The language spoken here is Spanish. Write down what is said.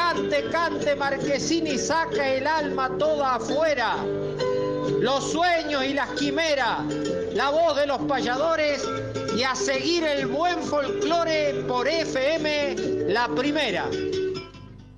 Cante, cante, Marquesini, saca el alma toda afuera. Los sueños y las quimeras, la voz de los payadores y a seguir el buen folclore por FM La Primera.